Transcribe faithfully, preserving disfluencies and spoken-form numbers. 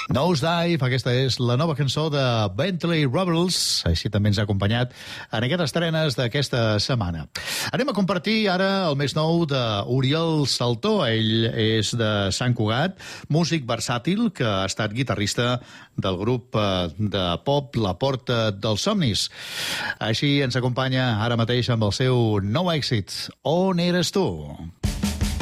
Nosedive, aquesta és la nova cançó de Bentley Rebels, així també ens ha acompanyat en aquestes estrenes d'aquesta setmana. Anem a compartir ara el més nou d'Oriol Saltó. Ell és de Sant Cugat, músic versàtil que ha estat guitarrista del grup de pop La Porta dels Somnis. Així ens acompanya ara mateix amb el seu nou èxit, On eres tu?